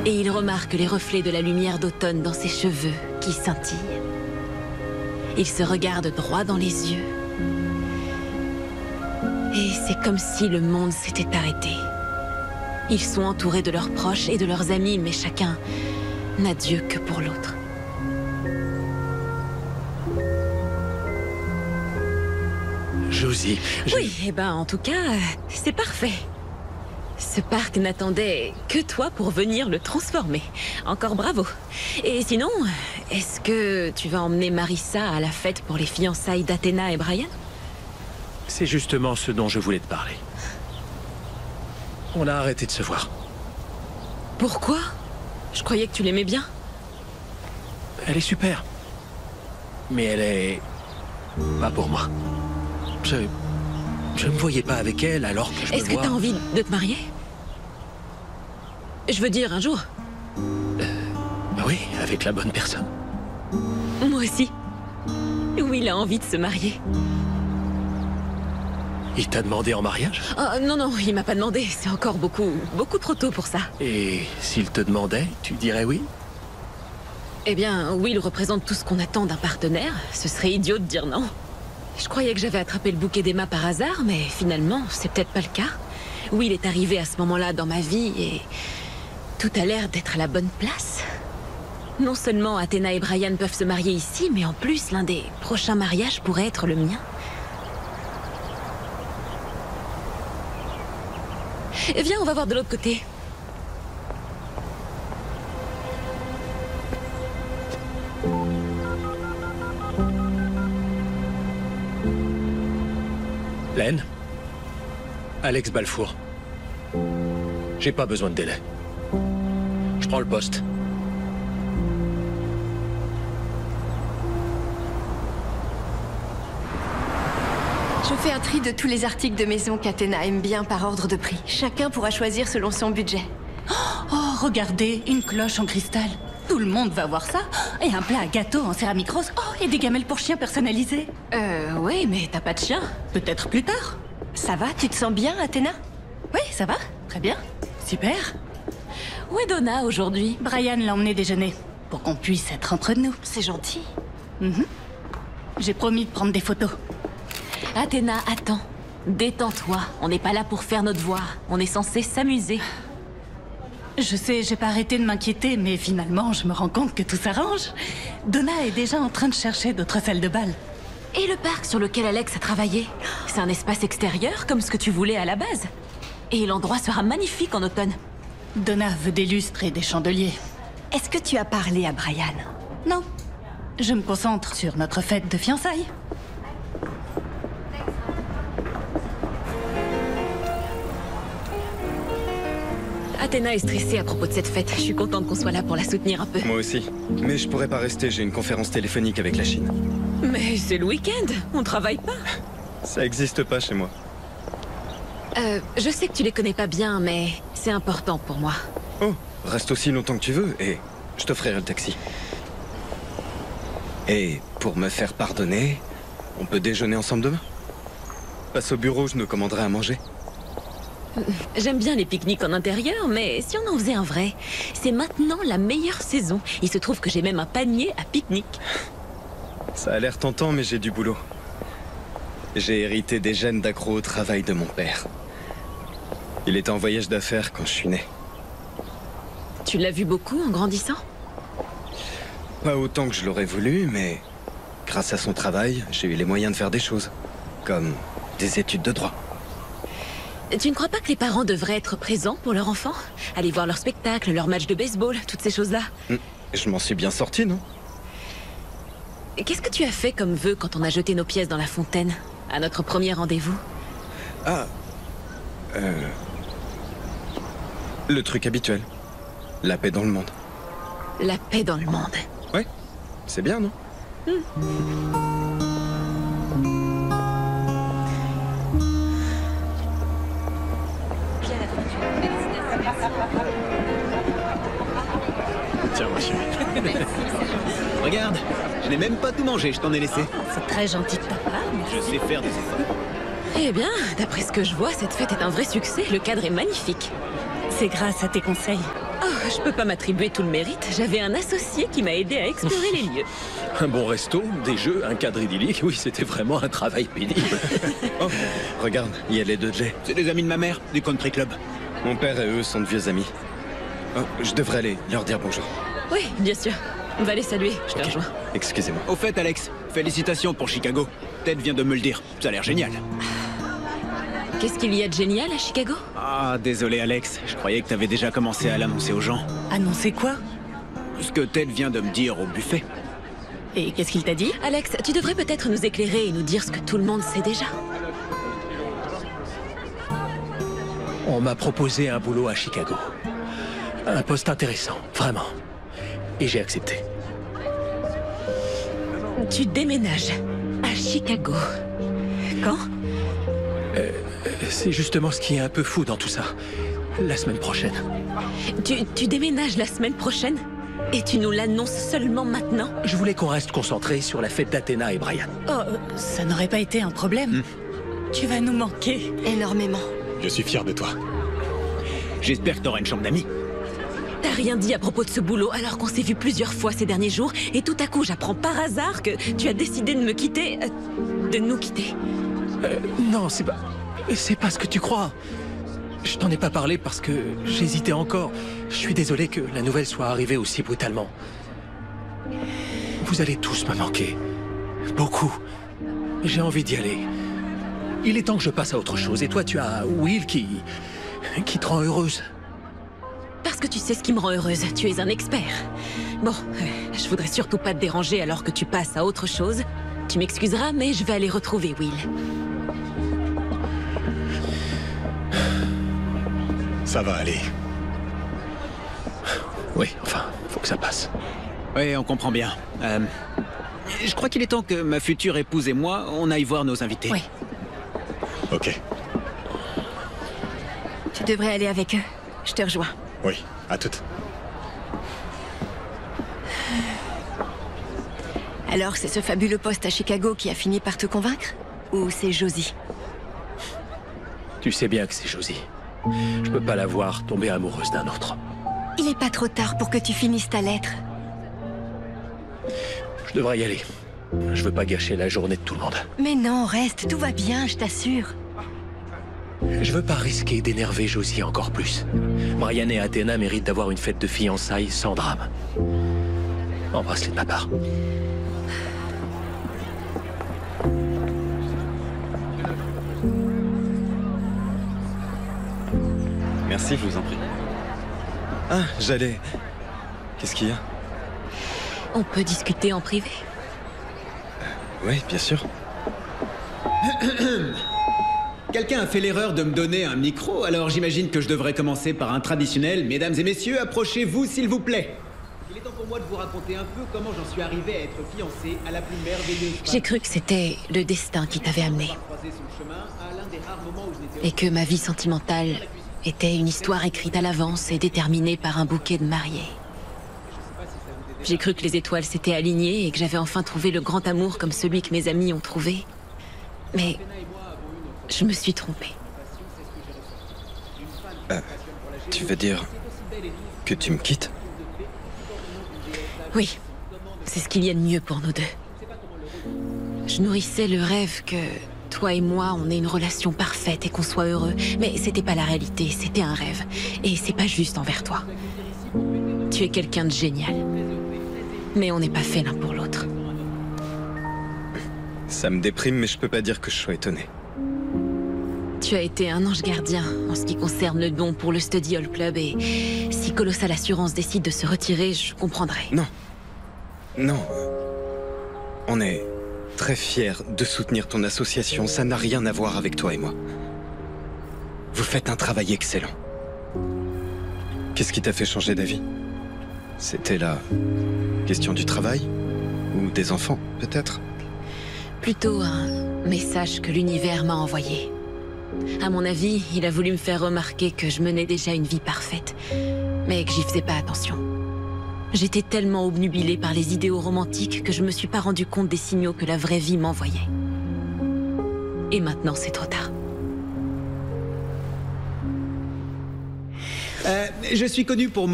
Et il remarque les reflets de la lumière d'automne dans ses cheveux qui scintillent. Il se regarde droit dans les yeux. Et c'est comme si le monde s'était arrêté. Ils sont entourés de leurs proches et de leurs amis, mais chacun n'a Dieu que pour l'autre. Josie, Oui, et ben en tout cas, c'est parfait. Ce parc n'attendait que toi pour venir le transformer. Encore bravo. Et sinon, est-ce que tu vas emmener Marissa à la fête pour les fiançailles d'Athéna et Brian? c'est justement ce dont je voulais te parler. On a arrêté de se voir. Pourquoi? Je croyais que tu l'aimais bien. Elle est super. Mais elle est... pas pour moi. Je me voyais pas avec elle alors que je me Est-ce que vois... t'as envie de te marier? Je veux dire, un jour. Oui, avec la bonne personne. Moi aussi. Will a envie de se marier. Il t'a demandé en mariage? Oh, non, non, il m'a pas demandé. C'est encore beaucoup trop tôt pour ça. Et s'il te demandait, tu dirais oui? Eh bien, Will représente tout ce qu'on attend d'un partenaire. Ce serait idiot de dire non. Je croyais que j'avais attrapé le bouquet d'Emma par hasard, mais finalement, c'est peut-être pas le cas. Will est arrivé à ce moment-là dans ma vie et... tout a l'air d'être à la bonne place. Non seulement Athéna et Brian peuvent se marier ici, mais en plus, l'un des prochains mariages pourrait être le mien. Viens, on va voir de l'autre côté. Len? Alex Balfour. J'ai pas besoin de délai. Je prends le poste. Je fais un tri de tous les articles de maison qu'Athéna aime bien par ordre de prix. Chacun pourra choisir selon son budget. Oh, regardez, une cloche en cristal. Tout le monde va voir ça. Et un plat à gâteau en céramique rose. Oh, et des gamelles pour chiens personnalisées. Oui, mais t'as pas de chien. Peut-être plus tard. Ça va? Tu te sens bien, Athéna? Oui, ça va. Très bien. Super. Où est Donna aujourd'hui? Brian l'a emmené déjeuner. Pour qu'on puisse être entre nous. C'est gentil. J'ai promis de prendre des photos. Athéna, attends. Détends-toi. On n'est pas là pour faire nos devoirs. On est censé s'amuser. Je sais, j'ai pas arrêté de m'inquiéter, mais finalement, je me rends compte que tout s'arrange. Donna est déjà en train de chercher d'autres salles de bal. Et le parc sur lequel Alex a travaillé? C'est un espace extérieur, comme ce que tu voulais à la base. Et l'endroit sera magnifique en automne. Donna veut des lustres et des chandeliers. Est-ce que tu as parlé à Brian? Non. Je me concentre sur notre fête de fiançailles. Athéna est stressée à propos de cette fête. Je suis contente qu'on soit là pour la soutenir un peu. Moi aussi. Mais je pourrais pas rester, j'ai une conférence téléphonique avec la Chine. Mais c'est le week-end. On travaille pas. Ça existe pas chez moi. Je sais que tu les connais pas bien, mais c'est important pour moi. Oh, reste aussi longtemps que tu veux et je t'offrirai le taxi. Et pour me faire pardonner, on peut déjeuner ensemble demain. Passe au bureau, je nous commanderai à manger. J'aime bien les pique-niques en intérieur, mais si on en faisait un vrai, c'est maintenant la meilleure saison. Il se trouve que j'ai même un panier à pique-nique. Ça a l'air tentant, mais j'ai du boulot. J'ai hérité des gènes d'accro au travail de mon père. Il était en voyage d'affaires quand je suis né. Tu l'as vu beaucoup en grandissant? Pas autant que je l'aurais voulu, mais grâce à son travail, j'ai eu les moyens de faire des choses. Comme des études de droit. Tu ne crois pas que les parents devraient être présents pour leur enfant? Aller voir leur spectacle, leur match de baseball, toutes ces choses-là? Je m'en suis bien sorti, non? Qu'est-ce que tu as fait comme vœu quand on a jeté nos pièces dans la fontaine? À notre premier rendez-vous? Ah... Le truc habituel. La paix dans le monde. La paix dans le monde. Ouais, c'est bien, non? Tiens, ma chérie. Regarde, je n'ai même pas tout mangé, je t'en ai laissé. C'est très gentil de ta part, mais... Je sais faire des efforts. Eh bien, d'après ce que je vois, cette fête est un vrai succès. Le cadre est magnifique. C'est grâce à tes conseils. Oh, je peux pas m'attribuer tout le mérite. J'avais un associé qui m'a aidé à explorer les lieux. Un bon resto, des jeux, un cadre idyllique. Oui, c'était vraiment un travail pénible. Oh, regarde, il y a les deux Jay. C'est des amis de ma mère, du country club. Mon père et eux sont de vieux amis. Oh, je devrais aller leur dire bonjour. Oui, bien sûr. Va les saluer, je te rejoins. Excusez-moi. Au fait, Alex, félicitations pour Chicago. Ted vient de me le dire. Ça a l'air génial. Qu'est-ce qu'il y a de génial à Chicago? Ah, désolé, Alex. Je croyais que t'avais déjà commencé à l'annoncer aux gens. Annoncer quoi? Ce que Ted vient de me dire au buffet. Et qu'est-ce qu'il t'a dit? Alex, tu devrais peut-être nous éclairer et nous dire ce que tout le monde sait déjà. On m'a proposé un boulot à Chicago. Un poste intéressant, vraiment. Et j'ai accepté. Tu déménages à Chicago. Quand? C'est justement ce qui est un peu fou dans tout ça. La semaine prochaine. Tu déménages la semaine prochaine? Et tu nous l'annonces seulement maintenant? Je voulais qu'on reste concentré sur la fête d'Athéna et Brian. Oh, ça n'aurait pas été un problème. Tu vas nous manquer. Énormément. Je suis fier de toi. J'espère que t'auras une chambre d'amis. T'as rien dit à propos de ce boulot alors qu'on s'est vu plusieurs fois ces derniers jours et tout à coup j'apprends par hasard que tu as décidé de me quitter... de nous quitter. Non, c'est pas ce que tu crois. Je t'en ai pas parlé parce que j'hésitais encore. Je suis désolé que la nouvelle soit arrivée aussi brutalement. Vous allez tous me manquer. Beaucoup. J'ai envie d'y aller. Il est temps que je passe à autre chose. Et toi, tu as Will qui te rend heureuse. Parce que tu sais ce qui me rend heureuse, tu es un expert. Bon, je voudrais surtout pas te déranger alors que tu passes à autre chose. Tu m'excuseras, mais je vais aller retrouver Will. Ça va aller. Oui, enfin, faut que ça passe. Oui, on comprend bien. Je crois qu'il est temps que ma future épouse et moi, on aille voir nos invités. Oui. Ok. Tu devrais aller avec eux. Je te rejoins. Oui, à toutes. Alors, c'est ce fabuleux poste à Chicago qui a fini par te convaincre? Ou c'est Josie? Tu sais bien que c'est Josie. Je peux pas la voir tomber amoureuse d'un autre. Il est pas trop tard pour que tu finisses ta lettre. Je devrais y aller. Je veux pas gâcher la journée de tout le monde. Mais non, reste, tout va bien, je t'assure. Je veux pas risquer d'énerver Josie encore plus. Brian et Athéna méritent d'avoir une fête de fiançailles sans drame. Embrasse-les de ma part. Merci, je vous en prie. Ah, j'allais... Qu'est-ce qu'il y a? On peut discuter en privé? Oui, bien sûr. Quelqu'un a fait l'erreur de me donner un micro, alors j'imagine que je devrais commencer par un traditionnel. Mesdames et messieurs, approchez-vous s'il vous plaît. Il est temps pour moi de vous raconter un peu comment j'en suis arrivé à être fiancé à la plus merveilleuse femme. J'ai cru que c'était le destin qui t'avait amené. Croisé sur le chemin à l'un des rares moments où je n'étais Et que ma vie sentimentale était une histoire écrite à l'avance et déterminée par un bouquet de mariés. J'ai cru que les étoiles s'étaient alignées et que j'avais enfin trouvé le grand amour comme celui que mes amis ont trouvé. Mais je me suis trompée. Tu veux dire que tu me quittes? Oui, c'est ce qu'il y a de mieux pour nous deux. Je nourrissais le rêve que toi et moi, on ait une relation parfaite et qu'on soit heureux. Mais c'était pas la réalité, c'était un rêve. Et c'est pas juste envers toi. Tu es quelqu'un de génial. Mais on n'est pas fait l'un pour l'autre. Ça me déprime, mais je peux pas dire que je sois étonné. Tu as été un ange gardien en ce qui concerne le don pour le Study Hall Club et si Colossal Assurance décide de se retirer, je comprendrai. Non. Non. On est très fiers de soutenir ton association. Ça n'a rien à voir avec toi et moi. Vous faites un travail excellent. Qu'est-ce qui t'a fait changer d'avis? C'était la question du travail? Ou des enfants, peut-être? Plutôt un message que l'univers m'a envoyé. À mon avis, il a voulu me faire remarquer que je menais déjà une vie parfaite, mais que j'y faisais pas attention. J'étais tellement obnubilée par les idéaux romantiques que je me suis pas rendu compte des signaux que la vraie vie m'envoyait. Et maintenant, c'est trop tard. Je suis connu pour